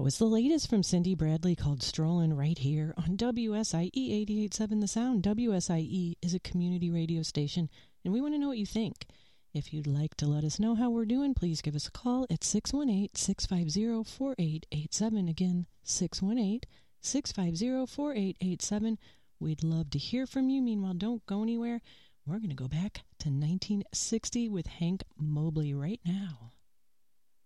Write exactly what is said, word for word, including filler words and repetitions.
was the latest from Cindy Bradley called Strollin' right here on W S I E eighty-eight point seven The Sound. W S I E is a community radio station, and we want to know what you think. If you'd like to let us know how we're doing, please give us a call at six one eight, six five zero, four eight eight seven. Again, six one eight, six five zero, four eight eight seven. We'd love to hear from you. Meanwhile, don't go anywhere. We're going to go back to nineteen sixty with Hank Mobley right now.